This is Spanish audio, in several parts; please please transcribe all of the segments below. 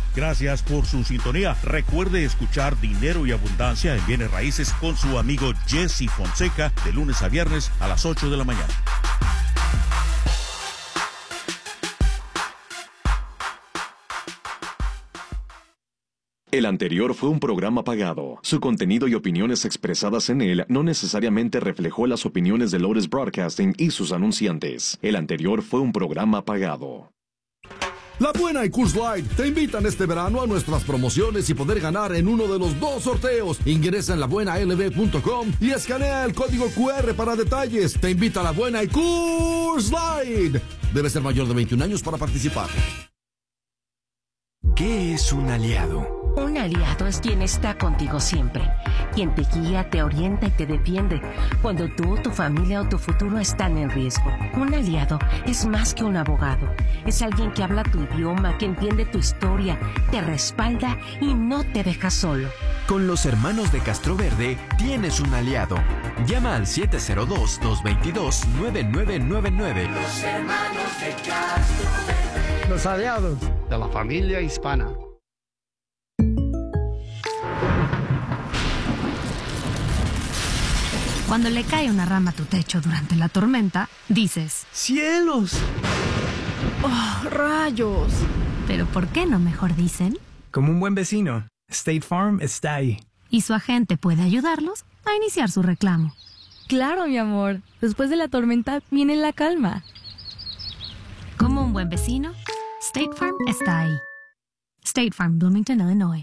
Gracias por su sintonía. Recuerde escuchar Dinero y Abundancia en Bienes Raíces con su amigo Jesse Fonseca de lunes a viernes a las 8 de la mañana. El anterior fue un programa pagado. Su contenido y opiniones expresadas en él no necesariamente reflejó las opiniones de Lotus Broadcasting y sus anunciantes. El anterior fue un programa pagado. La Buena y Coors Light te invitan este verano a nuestras promociones y poder ganar en uno de los 2 sorteos. Ingresa en labuenalb.com y escanea el código QR para detalles. Te invita a La Buena y Coors Light. Debe ser mayor de 21 años para participar. ¿Qué es un aliado? Un aliado es quien está contigo siempre, quien te guía, te orienta y te defiende cuando tú, tu familia o tu futuro están en riesgo. Un aliado es más que un abogado, es alguien que habla tu idioma, que entiende tu historia, te respalda y no te deja solo. Con los hermanos de Castroverde tienes un aliado. Llama al 702-222-9999. Los hermanos de Castroverde. Los aliados de la familia hispana. Cuando le cae una rama a tu techo durante la tormenta, dices: ¡cielos! ¡Oh, rayos! Pero ¿por qué no mejor dicen? Como un buen vecino, State Farm está ahí. Y su agente puede ayudarlos a iniciar su reclamo. Claro, mi amor. Después de la tormenta viene la calma. Como un buen vecino, State Farm está ahí. State Farm, Bloomington, Illinois.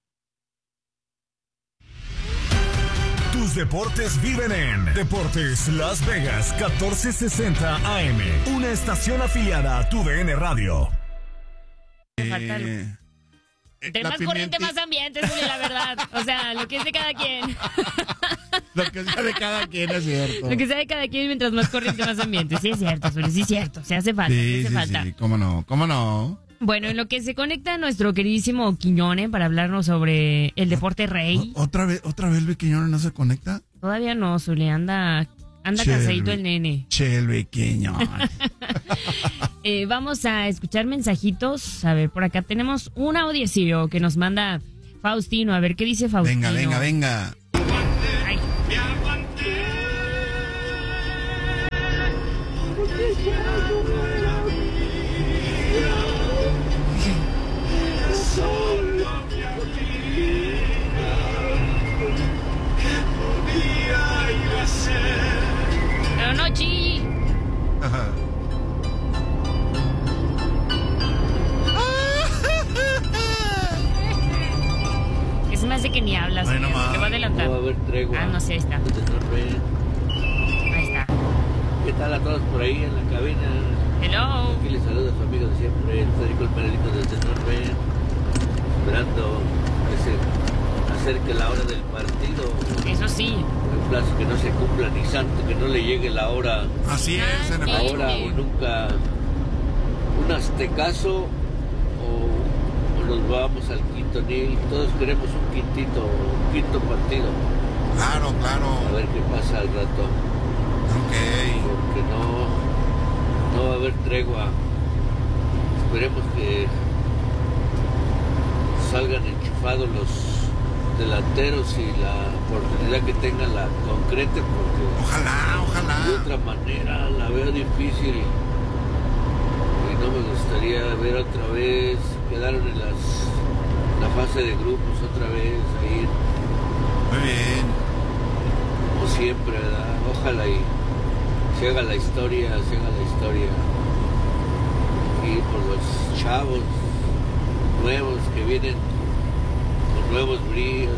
Tus deportes viven en Deportes Las Vegas 1460 AM, una estación afiliada a TUDN Radio. Entre más corriente, más ambiente, Zuli, la verdad. O sea, lo que es de cada quien. Lo que sea de cada quien es cierto. Lo que sea de cada quien, mientras más corriente, más ambiente. Sí es cierto, Zuli, sí es cierto. Se hace falta, sí, se hace falta. Sí, cómo no. Bueno, en lo que se conecta nuestro queridísimo Quiñone para hablarnos sobre el deporte rey. ¿Otra vez el Quiñone no se conecta? Todavía no, Zuli, anda cansadito el nene. Chelvi Quiñone. Vamos a escuchar mensajitos. A ver, por acá tenemos un audiecillo que nos manda Faustino. A ver, ¿qué dice Faustino? Venga. Ay. Pero no, Chi. Es más de que ni hablas. Bueno, te va a adelantar. No va a haber tregua. No sé, ahí está. Ahí está. ¿Qué tal a todos por ahí en la cabina? Hello. Aquí les saluda a su amigo de siempre, el Federico el Perelito desde Norbe, esperando que se acerque la hora del partido. Eso sí. El plazo que no se cumpla, ni santo que no le llegue la hora. Así es, ahora o nunca. Un aztecaso o nos vamos al quinto nil. Todos queremos un quinto partido. Claro. A ver qué pasa al rato. Ok. Porque no va a haber tregua. Esperemos que salgan enchufados los delanteros y la oportunidad que tengan la concrete, porque ojalá de otra manera la veo difícil y no me gustaría ver otra vez. Quedaron en la fase de grupos otra vez ahí. Muy bien. Como siempre, ¿verdad? Ojalá y se haga la historia. Y por los chavos nuevos que vienen con nuevos bríos.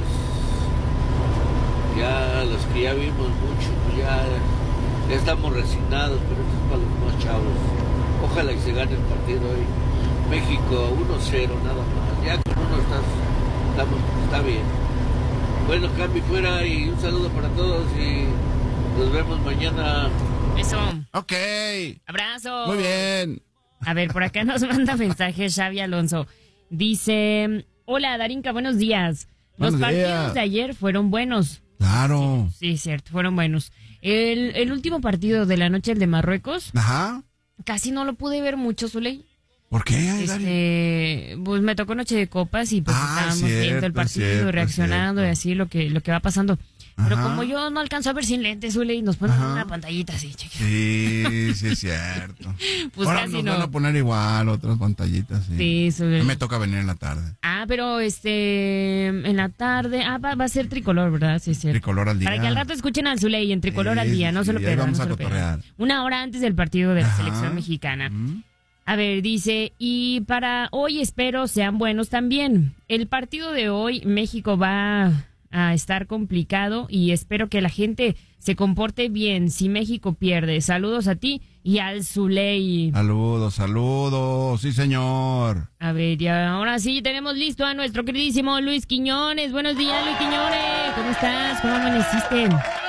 Ya los que ya vimos mucho, pues ya estamos resignados, pero eso es para los más chavos. Ojalá y se gane el partido hoy. México 1-0 nada más. Ya con uno está bien. Bueno, Cami fuera y un saludo para todos y nos vemos mañana. Eso. Ok. Abrazo. Muy bien. A ver, por acá nos manda mensaje Xavi Alonso. Dice: hola, Darinka, buenos días. Los partidos de ayer fueron buenos. Claro. Sí, cierto, fueron buenos. El último partido de la noche, el de Marruecos. Ajá. Casi no lo pude ver mucho, Zuley. ¿Por qué? Pues me tocó Noche de Copas y pues estábamos viendo el partido, reaccionando y así lo que va pasando. Pero como yo no alcanzo a ver sin lentes, Zuli, y nos ponen una pantallita así, chiquita. Sí, es cierto. Pues ahora casi nos no. van a poner igual otras pantallitas. Sí, Zuli. Me toca venir en la tarde. Pero en la tarde, va a ser tricolor, ¿verdad? Sí, cierto. Tricolor al día. Para que al rato escuchen al Zuley en tricolor al día, no se lo pierdan. Vamos a cotorrear. Una hora antes del partido de la selección mexicana. A ver, dice, y para hoy espero sean buenos también. El partido de hoy, México va a estar complicado y espero que la gente se comporte bien si México pierde. Saludos a ti y al Zuley. Saludos, sí señor. A ver, y ahora sí tenemos listo a nuestro queridísimo Luis Quiñones. Buenos días, Luis Quiñones. ¿Cómo estás? ¿Cómo amaneciste?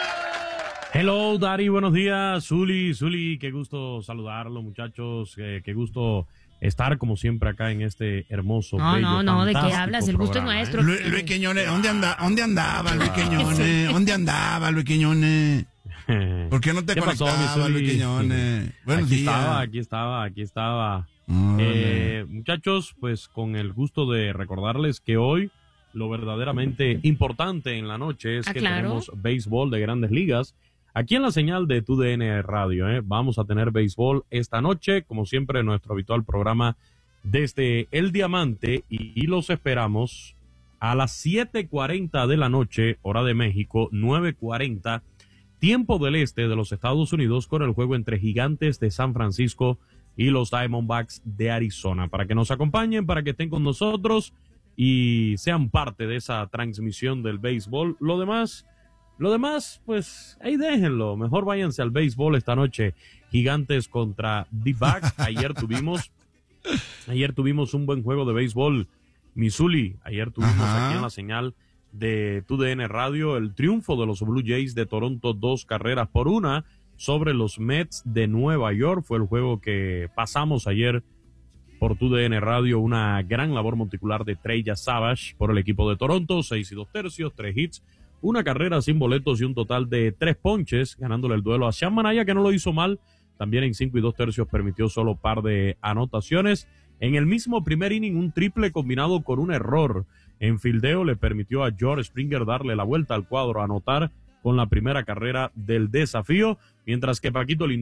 Hello, Dari, buenos días. Zuli, qué gusto saludarlo, muchachos. Qué gusto estar como siempre acá en este hermoso, bello, no, ¿de qué hablas? El gusto es nuestro. Luis Quiñones, ¿dónde andaba Luis Quiñones? ¿Dónde andaba Luis Quiñones? ¿Por qué no te conectabas, Luis Quiñones? Buenos días. Aquí estaba. Muchachos, pues con el gusto de recordarles que hoy lo verdaderamente importante en la noche es que tenemos béisbol de Grandes Ligas. Aquí en la señal de TUDN Radio, vamos a tener béisbol esta noche, como siempre, nuestro habitual programa desde El Diamante, y los esperamos a las 7:40 de la noche, hora de México, 9:40, tiempo del este de los Estados Unidos, con el juego entre Gigantes de San Francisco y los Diamondbacks de Arizona. Para que nos acompañen, para que estén con nosotros y sean parte de esa transmisión del béisbol. Lo demás, pues ahí déjenlo. Mejor váyanse al béisbol esta noche. Gigantes contra D-Backs. Ayer tuvimos un buen juego de béisbol, Missouri. Ayer tuvimos aquí en la señal de TUDN Radio el triunfo de los Blue Jays de Toronto, 2-1 sobre los Mets de Nueva York. Fue el juego que pasamos ayer por TUDN Radio. Una gran labor monticular de Trey Savage por el equipo de Toronto. 6 2/3, 3 hits, una carrera sin boletos y un total de 3 ponches, ganándole el duelo a Sean Manaya, que no lo hizo mal. También en 5 2/3 permitió solo par de anotaciones. En el mismo primer inning, un triple combinado con un error en fildeo le permitió a George Springer darle la vuelta al cuadro, anotar con la primera carrera del desafío, mientras que Paquito Lindor